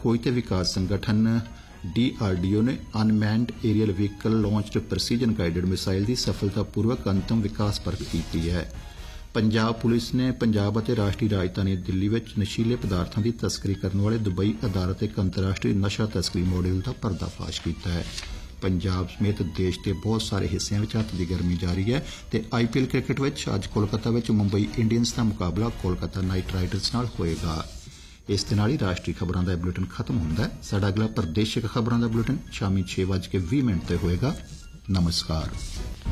खोज ते विकास संगठन DRDO ने unmanned aerial vehicle launched precision guided missile की सफलतापूर्वक अंतिम विकास परख की है। पंजाब पुलिस ने पंजाब और राष्ट्रीय राजधानी दिल्ली में नशीले पदार्थों की तस्करी करने वाले दुबई आधारित एक अंतर्राष्ट्रीय नशा तस्करी मॉड्यूल का पर्दाफाश किया है। पंजाब समेत देश के बहुत सारे हिस्सों में हत्थ की गर्मी जारी है तो IPL क्रिकेट में अज कोलकाता में मुंबई इंडियंस का मुकाबला कोलकाता नाइट राइडर्स नाल होएगा। इस दे नाल ही राष्ट्रीय खबरों का बुलेटिन खत्म होंदा है। साडा अगला प्रादेशिक खबरों का बुलेटिन शामी 6:20 ते होएगा। नमस्कार।